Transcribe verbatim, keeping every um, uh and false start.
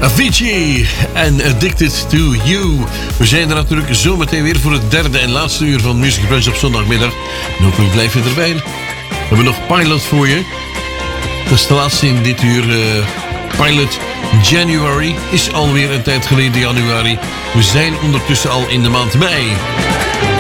Avicii en Addicted to You. We zijn er natuurlijk zometeen weer voor het derde en laatste uur van Music Brunch op zondagmiddag. En ook blijf je erbij. We hebben nog Pilot voor je. Dat is de laatste in dit uur. Uh, Pilot January is alweer een tijd geleden januari. We zijn ondertussen al in de maand mei.